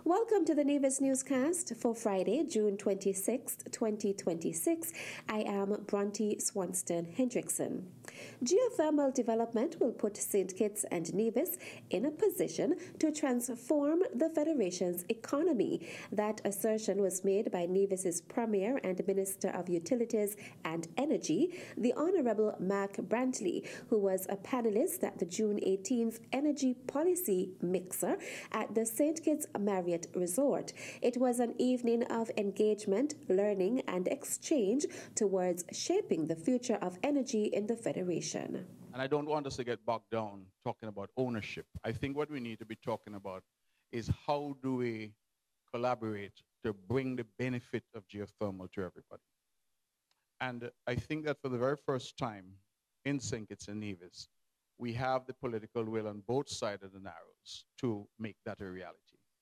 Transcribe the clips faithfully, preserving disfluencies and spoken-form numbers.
Welcome to the Nevis Newscast for Friday, June twenty-sixth, twenty twenty-six. I am Bronte Swanston Hendrickson. Geothermal development will put Saint Kitts and Nevis in a position to transform the Federation's economy. That assertion was made by Nevis's Premier and Minister of Utilities and Energy, the Honourable Mark Brantley, who was a panelist at the June eighteenth Energy Policy Mixer at the Saint Kitts Marriott Resort. It was an evening of engagement, learning, and exchange towards shaping the future of energy in the Federation. And I don't want us to get bogged down talking about ownership. I think what we need to be talking about is how do we collaborate to bring the benefit of geothermal to everybody. And I think that for the very first time in Saint Kitts and Nevis, we have the political will on both sides of the Narrows to make that a reality.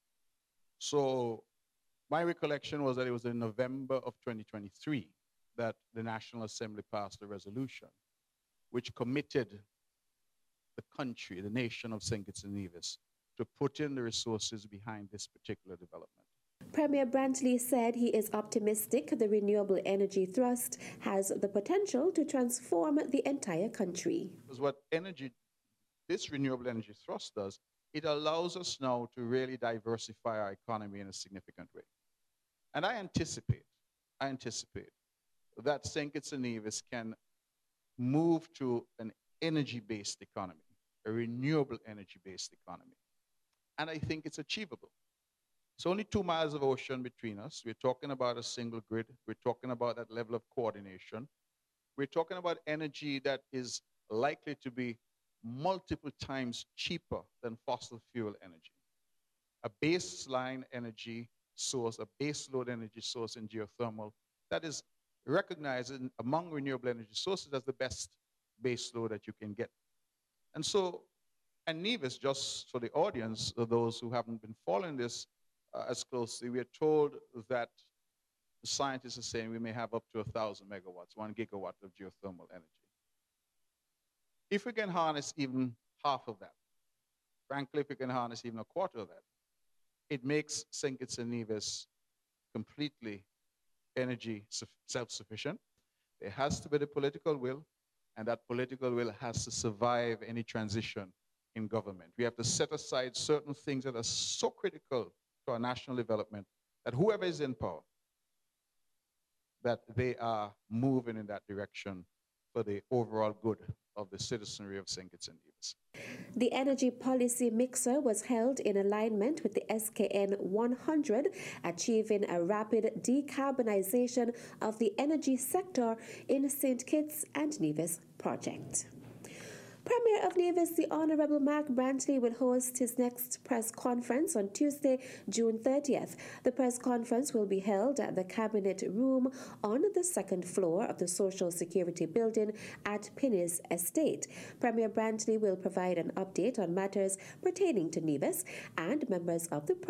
So my recollection was that it was in November of twenty twenty-three that the National Assembly passed a resolution which committed the country, the nation of Saint Kitts and Nevis, to put in the resources behind this particular development. Premier Brantley said he is optimistic the renewable energy thrust has the potential to transform the entire country. Because what energy, this renewable energy thrust does, it allows us now to really diversify our economy in a significant way. And I anticipate, I anticipate that Saint Kitts and Nevis can move to an energy-based economy, a renewable energy-based economy. And I think it's achievable. It's only two miles of ocean between us. We're talking about a single grid. We're talking about that level of coordination. We're talking about energy that is likely to be multiple times cheaper than fossil fuel energy. A baseline energy source, a baseload energy source in geothermal that is recognized in, among renewable energy sources as the best baseload that you can get. And so, and Nevis, just for the audience, of those who haven't been following this uh, as closely, we are told that the scientists are saying we may have up to a thousand megawatts, one gigawatt of geothermal energy. If we can harness even half of that, frankly, if we can harness even a quarter of that, it makes Saint Kitts and Nevis completely energy self-sufficient. There has to be the political will, and that political will has to survive any transition in government. We have to set aside certain things that are so critical to our national development that whoever is in power, that they are moving in that direction for the overall good of the citizenry of Saint Kitts and Nevis. The Energy Policy Mixer was held in alignment with the S K N one hundred, achieving a rapid decarbonization of the energy sector in Saint Kitts and Nevis project. Premier of Nevis, the Honourable Mark Brantley, will host his next press conference on Tuesday, June thirtieth. The press conference will be held at the Cabinet Room on the second floor of the Social Security Building at Pinnis Estate. Premier Brantley will provide an update on matters pertaining to Nevis, and members of the